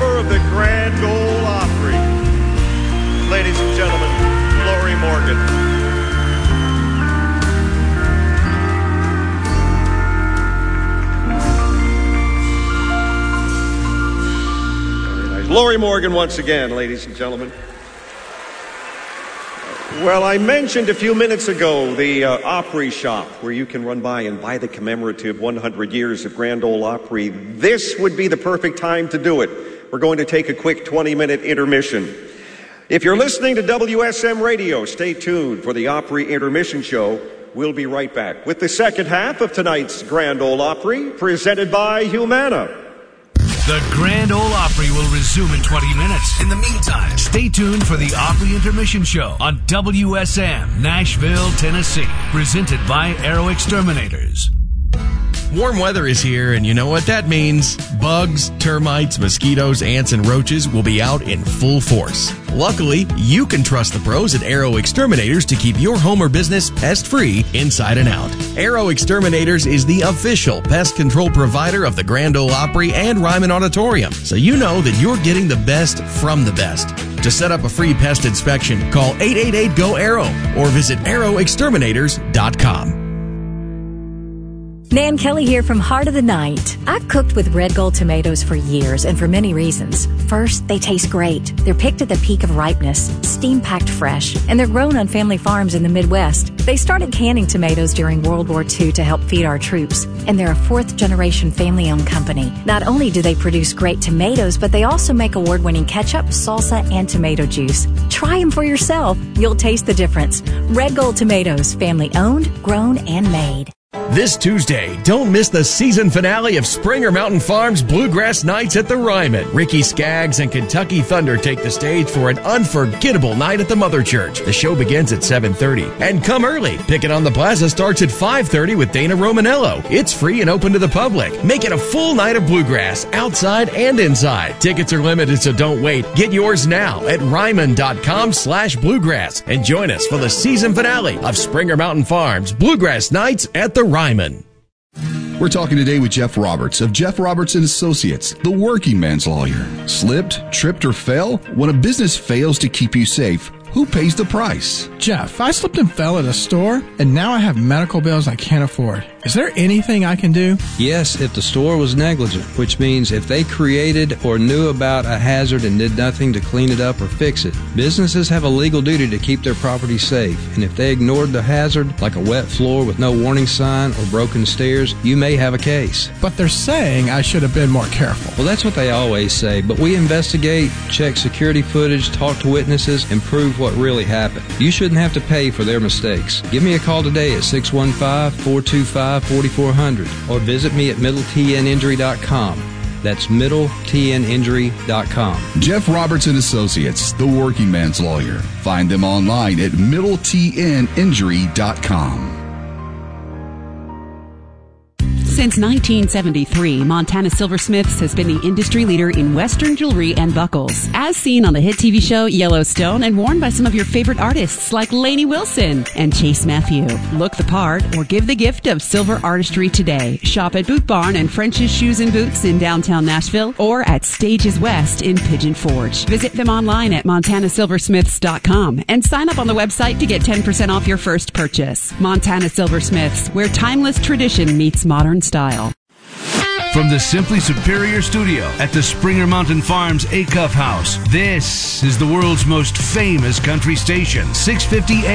member of the Grand Ole Opry. Ladies and gentlemen, Lorrie Morgan. Lorrie Morgan once again, ladies and gentlemen. Well, I mentioned a few minutes ago the Opry Shop, where you can run by and buy the commemorative 100 years of Grand Ole Opry. This would be the perfect time to do it. We're going to take a quick 20-minute intermission. If you're listening to WSM Radio, stay tuned for the Opry Intermission Show. We'll be right back with the second half of tonight's Grand Ole Opry, presented by Humana. The Grand Ole Opry will resume in 20 minutes. In the meantime, stay tuned for the Opry Intermission Show on WSM, Nashville, Tennessee. Presented by Aero Exterminators. Warm weather is here, and you know what that means. Bugs, termites, mosquitoes, ants, and roaches will be out in full force. Luckily, you can trust the pros at Aero Exterminators to keep your home or business pest-free inside and out. Aero Exterminators is the official pest control provider of the Grand Ole Opry and Ryman Auditorium, so you know that you're getting the best from the best. To set up a free pest inspection, call 888-GO-AERO or visit aeroexterminators.com. Nan Kelly here from Heart of the Night. I've cooked with Red Gold tomatoes for years and for many reasons. First, they taste great. They're picked at the peak of ripeness, steam-packed fresh, and they're grown on family farms in the Midwest. They started canning tomatoes during World War II to help feed our troops, and they're a fourth-generation family-owned company. Not only do they produce great tomatoes, but they also make award-winning ketchup, salsa, and tomato juice. Try them for yourself. You'll taste the difference. Red Gold tomatoes, family-owned, grown, and made. This Tuesday, don't miss the season finale of Springer Mountain Farms Bluegrass Nights at the Ryman. Ricky Skaggs and Kentucky Thunder take the stage for an unforgettable night at the Mother Church. The show begins at 7:30. And come early. Pickin' on the Plaza starts at 5:30 with Dana Romanello. It's free and open to the public. Make it a full night of bluegrass, outside and inside. Tickets are limited, so don't wait. Get yours now at ryman.com/bluegrass and join us for the season finale of Springer Mountain Farms Bluegrass Nights at the Ryman. We're talking today with Jeff Roberts of Jeff Roberts & Associates, the working man's lawyer. Slipped, tripped, or fell? When a business fails to keep you safe, who pays the price? Jeff, I slipped and fell at a store, and now I have medical bills I can't afford. Is there anything I can do? Yes, if the store was negligent, which means if they created or knew about a hazard and did nothing to clean it up or fix it. Businesses have a legal duty to keep their property safe, and if they ignored the hazard, like a wet floor with no warning sign or broken stairs, you may have a case. But they're saying I should have been more careful. Well, that's what they always say, but we investigate, check security footage, talk to witnesses, and prove what really happened. You shouldn't have to pay for their mistakes. Give me a call today at 615-425-4400 or visit me at middletninjury.com. That's middletninjury.com. Jeff Roberts & Associates, the working man's lawyer. Find them online at middletninjury.com. Since 1973, Montana Silversmiths has been the industry leader in Western jewelry and buckles, as seen on the hit TV show Yellowstone and worn by some of your favorite artists like Lainey Wilson and Chase Matthew. Look the part or give the gift of silver artistry today. Shop at Boot Barn and French's Shoes and Boots in downtown Nashville or at Stages West in Pigeon Forge. Visit them online at montanasilversmiths.com and sign up on the website to get 10% off your first purchase. Montana Silversmiths, where timeless tradition meets modern style. From the Simply Superior Studio at the Springer Mountain Farms Acuff House, this is the world's most famous country station, 650